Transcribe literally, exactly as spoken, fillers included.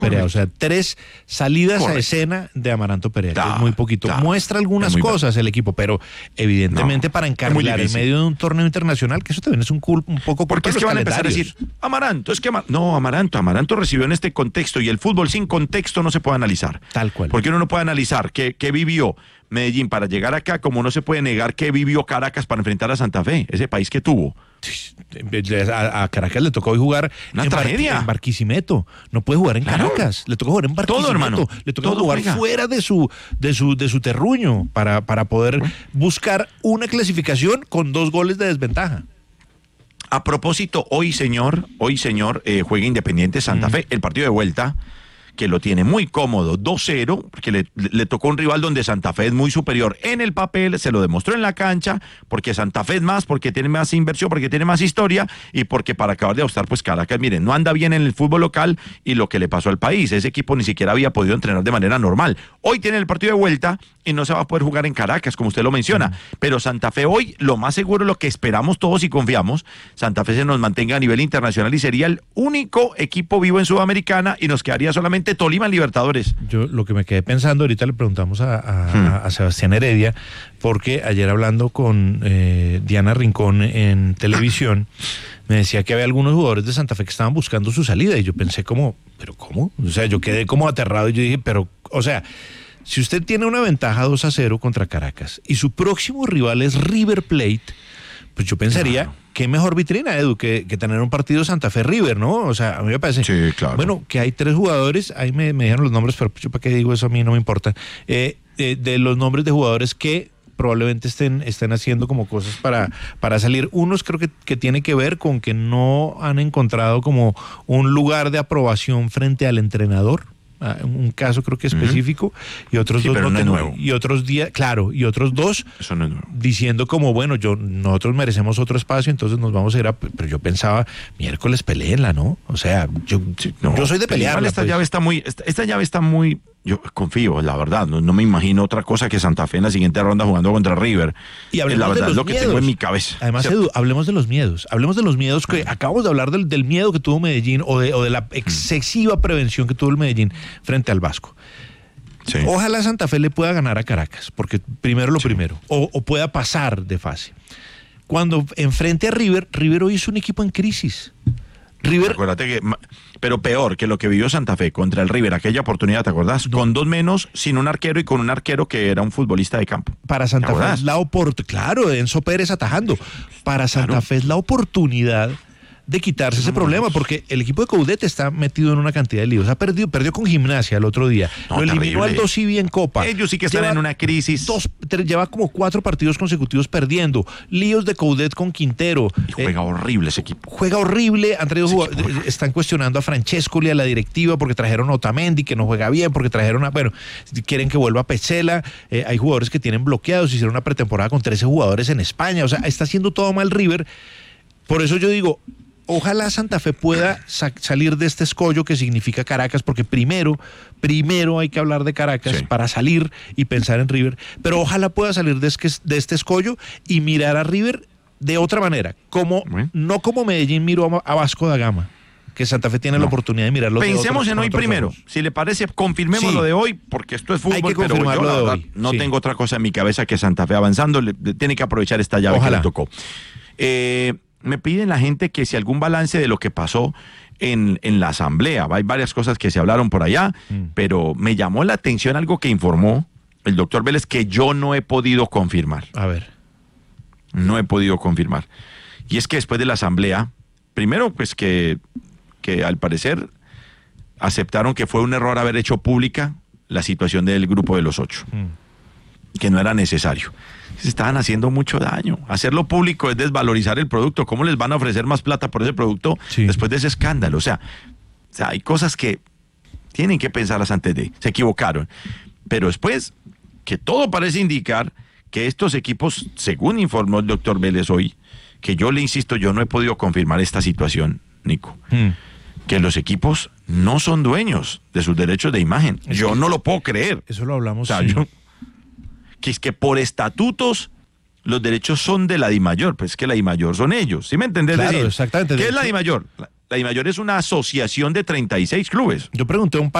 Perea, o sea, tres salidas Correcto. a escena de Amaranto Perea, Da, que es muy poquito. da. Muestra algunas Es muy cosas el equipo, pero evidentemente No, para es encarrilar muy en difícil. medio de un torneo internacional, que eso también es un, cul- un poco Porque culpa es de que los van a empezar a calendarios. decir, Amaranto, es que Ama-". no, Amaranto, Amaranto recibió en este contexto y el fútbol sin contexto no se puede analizar. Tal cual. Porque uno no puede analizar qué, qué vivió Medellín para llegar acá, como no se puede negar qué vivió Caracas para enfrentar a Santa Fe, ese país que tuvo. A, a Caracas le tocó hoy jugar Una en, Bar- tragedia. en Barquisimeto. No puede jugar en Claro. Caracas. Le tocó jugar en Barquisimeto. Todo, hermano. Le tocó Todo jugar juega. fuera de su, de su, de su terruño para, para poder buscar una clasificación con dos goles de desventaja. A propósito, hoy señor, hoy señor, eh, juega Independiente Santa Mm. Fe, el partido de vuelta, que lo tiene muy cómodo, dos cero, porque le, le tocó un rival donde Santa Fe es muy superior en el papel, se lo demostró en la cancha, porque Santa Fe es más, porque tiene más inversión, porque tiene más historia, y porque para acabar de ajustar, pues Caracas, miren, no anda bien en el fútbol local, y lo que le pasó al país, ese equipo ni siquiera había podido entrenar de manera normal. Hoy tiene el partido de vuelta, y no se va a poder jugar en Caracas, como usted lo menciona, mm. pero Santa Fe hoy, lo más seguro, lo que esperamos todos y confiamos, Santa Fe se nos mantenga a nivel internacional, y sería el único equipo vivo en Sudamericana, y nos quedaría solamente Tolima en Libertadores. Yo lo que me quedé pensando, ahorita le preguntamos a, a, Hmm. a Sebastián Heredia, porque ayer hablando con eh, Diana Rincón en televisión, me decía que había algunos jugadores de Santa Fe que estaban buscando su salida, y yo pensé como, ¿pero cómo? O sea, yo quedé como aterrado, y yo dije, pero, o sea, si usted tiene una ventaja dos a cero contra Caracas, y su próximo rival es River Plate, pues yo pensaría, claro, qué mejor vitrina, Edu, que, que tener un partido Santa Fe-River, ¿no? O sea, a mí me parece... Sí, claro. Bueno, que hay tres jugadores, ahí me, me dijeron los nombres, pero yo para qué digo eso, a mí no me importa, eh, eh, de los nombres de jugadores que probablemente estén, estén haciendo como cosas para, para salir. Unos creo que, que tiene que ver con que no han encontrado como un lugar de aprobación frente al entrenador. Un caso creo que específico, uh-huh. y otros sí, dos pero no, no es no nuevo. Y otros días, claro, y otros dos Eso no es nuevo. Diciendo como, bueno, yo nosotros merecemos otro espacio, entonces nos vamos a ir a... Pero yo pensaba, miércoles peleenla, ¿no? O sea, yo, sí, no, yo soy de pelear. Esta pues. llave está muy, esta, esta llave está muy, yo confío, la verdad, no, no me imagino otra cosa que Santa Fe en la siguiente ronda jugando contra River. Y hablemos la verdad de los es lo que miedos. tengo en mi cabeza. Además, ¿cierto? Edu, hablemos de los miedos. Hablemos de los miedos que acabamos de hablar del, del miedo que tuvo Medellín o de, o de la excesiva prevención que tuvo el Medellín frente al Vasco. Sí. Ojalá Santa Fe le pueda ganar a Caracas, porque primero lo sí. primero, o, o pueda pasar de fase. Cuando enfrente a River, River hoy es un equipo en crisis. River, acuérdate que, pero peor que lo que vivió Santa Fe contra el River, aquella oportunidad, ¿te acordás? No. Con dos menos, sin un arquero y con un arquero que era un futbolista de campo. Para Santa Fe es la oportunidad, claro, Enzo Pérez atajando. Para Santa claro. Fe es la oportunidad de quitarse no, ese problema, no. porque el equipo de Coudet está metido en una cantidad de líos. Ha perdido, perdió con Gimnasia el otro día. No, lo eliminó terrible. Al Dosivi en Copa. Ellos sí que están lleva en una crisis. Dos, tres, lleva como cuatro partidos consecutivos perdiendo. Líos de Coudet con Quintero. Y juega eh, horrible ese equipo. Juega horrible. Han traído jugadores, están cuestionando a Francescoli, a la directiva, porque trajeron a Otamendi, que no juega bien, porque trajeron a, bueno, quieren que vuelva a Petzela. Eh, hay jugadores que tienen bloqueados. Hicieron una pretemporada con trece jugadores en España. O sea, está haciendo todo mal River. Por eso yo digo, ojalá Santa Fe pueda sa- salir de este escollo que significa Caracas, porque primero, primero hay que hablar de Caracas sí. para salir y pensar en River, pero ojalá pueda salir de, es- de este escollo y mirar a River de otra manera, como ¿Eh? no como Medellín miró a, a Vasco da Gama, que Santa Fe tiene no. la oportunidad de mirarlo. Pensemos de en hoy primero, ojos. Si le parece, confirmemos sí. lo de hoy, porque esto es fútbol, hay que pero yo la verdad, hoy. no sí. tengo otra cosa en mi cabeza que Santa Fe avanzando, le, le, tiene que aprovechar esta llave ojalá. que le tocó. Eh... Me piden la gente que si algún balance de lo que pasó en, en la asamblea. Hay varias cosas que se hablaron por allá, mm. pero me llamó la atención algo que informó el doctor Vélez que yo no he podido confirmar. A ver. No he podido confirmar. Y es que después de la asamblea, primero pues que, que al parecer aceptaron que fue un error haber hecho pública la situación del grupo de los ocho. Mm. Que no era necesario. Se estaban haciendo mucho daño. Hacerlo público es desvalorizar el producto. ¿Cómo les van a ofrecer más plata por ese producto sí. después de ese escándalo? O sea, o sea, hay cosas que tienen que pensarlas antes de... Se equivocaron. Pero después, que todo parece indicar que estos equipos, según informó el doctor Vélez hoy, que yo le insisto, yo no he podido confirmar esta situación, Nico, hmm. que los equipos no son dueños de sus derechos de imagen. Es yo que, no lo puedo creer. Eso lo hablamos. O sea, sí. yo... que es que por estatutos los derechos son de la DIMAYOR, pues es que la DIMAYOR son ellos, ¿sí me entendés? Claro, decir, exactamente. ¿Qué es la DIMAYOR? La, La DIMAYOR es una asociación de treinta y seis clubes. Yo pregunté a un